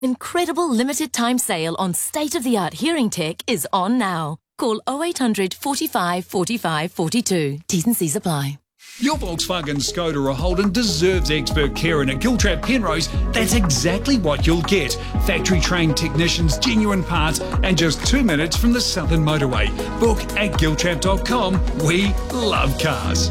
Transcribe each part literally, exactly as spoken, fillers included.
Incredible limited time sale on state-of-the-art hearing tech is on now. Call oh eight hundred, forty-five, forty-five, forty-two. T's and C's apply. Your Volkswagen, Skoda or Holden deserves expert care, and at Giltrap Penrose, that's exactly what you'll get. Factory-trained technicians, genuine parts, and just two minutes from the Southern Motorway. Book at giltrap dot com. We love cars.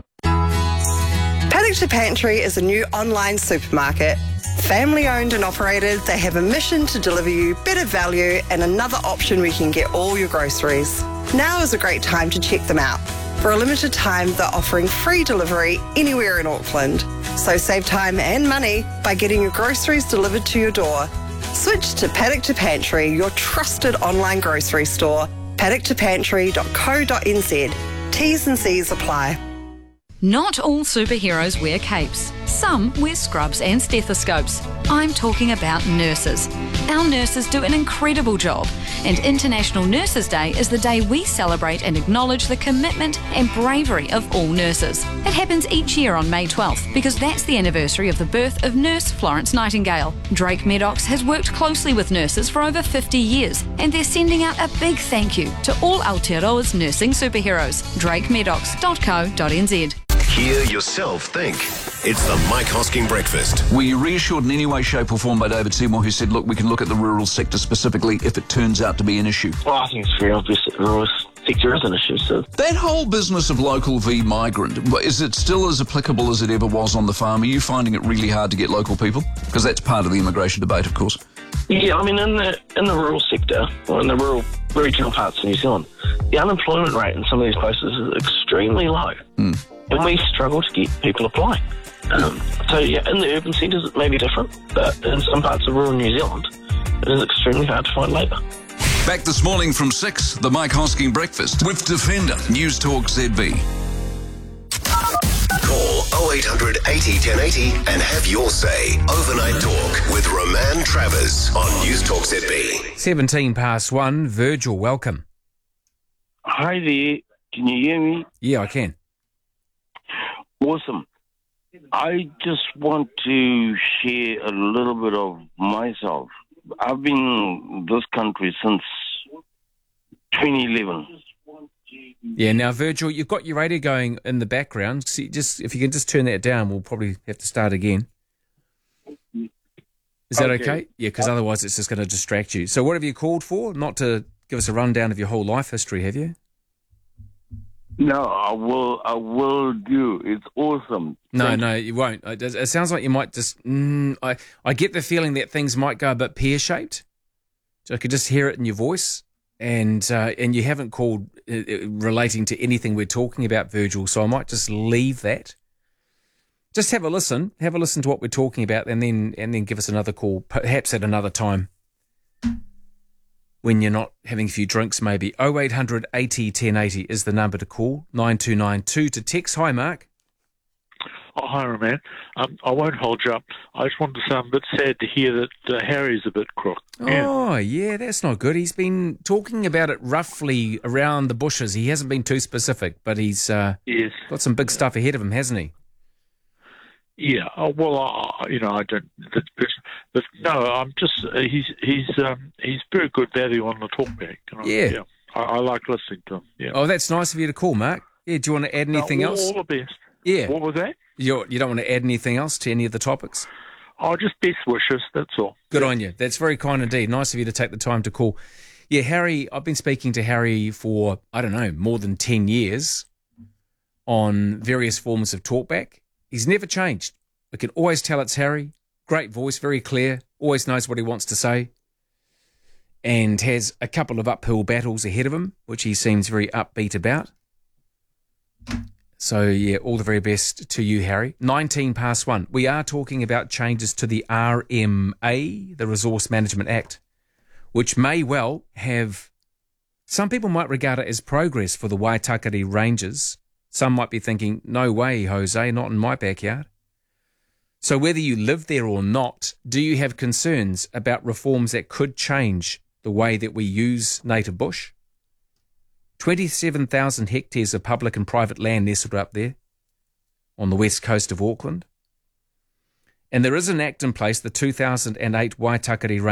Paddock to Pantry is a new online supermarket. Family owned and operated, they have a mission to deliver you better value and another option where you can get all your groceries. Now is a great time to check them out. For a limited time, they're offering free delivery anywhere in Auckland. So save time and money by getting your groceries delivered to your door. Switch to Paddock to Pantry, your trusted online grocery store. paddock to pantry dot co dot n z. T's and C's apply. Not all superheroes wear capes. Some wear scrubs and stethoscopes. I'm talking about nurses. Our nurses do an incredible job, and International Nurses Day is the day we celebrate and acknowledge the commitment and bravery of all nurses. It happens each year on May twelfth because that's the anniversary of the birth of Nurse Florence Nightingale. Drake Medox has worked closely with nurses for over fifty years, and they're sending out a big thank you to all Aotearoa's nursing superheroes. drake medox dot co dot n z. Hear yourself think. It's the Mike Hosking Breakfast. Were you reassured in any way, shape or form by David Seymour, who said, look, we can look at the rural sector specifically if it turns out to be an issue? Well, I think it's very obvious that the rural sector is an issue. So that whole business of local v migrant, is it still as applicable as it ever was on the farm? Are you finding it really hard to get local people? Because that's part of the immigration debate, of course. Yeah, I mean, in the in the rural sector, or in the rural regional parts of New Zealand, the unemployment rate in some of these places is extremely low. Mm. And we struggle to get people applying. Um, so, yeah, in the urban centres it may be different, but in some parts of rural New Zealand, it is extremely hard to find labour. Back this morning from six, the Mike Hosking Breakfast with Defender, News Talk Z B. Call oh eight hundred eighty ten eighty and have your say. Overnight Talk with Roman Travers on News Talk Z B. seventeen past one, Virgil, welcome. Hi there, can you hear me? Yeah, I can. Awesome. I just want to share a little bit of myself. I've been in this country since twenty eleven. Yeah, now, Virgil, you've got your radio going in the background. See, just if you can just turn that down, we'll probably have to start again. Is that okay? okay? Yeah, because otherwise it's just going to distract you. So what have you called for? Not to give us a rundown of your whole life history, have you? No, I will. I will do. It's awesome. No, Thank no, you won't. It, it sounds like you might just. Mm, I I get the feeling that things might go a bit pear shaped. So I could just hear it in your voice, and uh, and you haven't called uh, relating to anything we're talking about, Virgil. So I might just leave that. Just have a listen. Have a listen to what we're talking about, and then and then give us another call, perhaps at another time. When you're not having a few drinks, maybe. oh eight hundred eighty ten eighty is the number to call. nine two nine two to text. Hi, Mark. Oh, hi, Roman. Um, I won't hold you up. I just wanted to say I'm a bit sad to hear that uh, Harry's a bit crook. Yeah. Oh, yeah, that's not good. He's been talking about it roughly around the bushes. He hasn't been too specific, but he's uh, yes. got some big stuff ahead of him, hasn't he? Yeah, oh, well, I, you know, I don't, but, but no, I'm just, uh, he's he's um, he's very good value on the talkback. You know? Yeah. yeah. I, I like listening to him, yeah. Oh, that's nice of you to call, Mark. Yeah, do you want to add anything no, all, else? All the best. Yeah. What was that? You're, you don't want to add anything else to any of the topics? Oh, just best wishes, that's all. Good on you. That's very kind indeed. Nice of you to take the time to call. Yeah, Harry, I've been speaking to Harry for, I don't know, more than ten years on various forms of talkback. He's never changed. I can always tell it's Harry. Great voice, very clear, always knows what he wants to say, and has a couple of uphill battles ahead of him, which he seems very upbeat about. So, yeah, all the very best to you, Harry. nineteen past one. We are talking about changes to the R M A, the Resource Management Act, which may well have, some people might regard it as progress for the Waitakere Rangers. Some might be thinking, no way, Jose, not in my backyard. So whether you live there or not, do you have concerns about reforms that could change the way that we use native bush? twenty-seven thousand hectares of public and private land nestled up there on the west coast of Auckland. And there is an act in place, the two thousand eight Waitakere